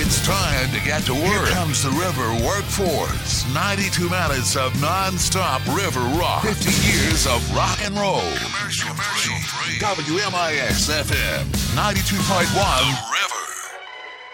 It's time to get to work. Here comes the River Workforce. 92 minutes of non-stop river rock. 50 years of rock and roll. Commercial free. WMIX FM 92.1.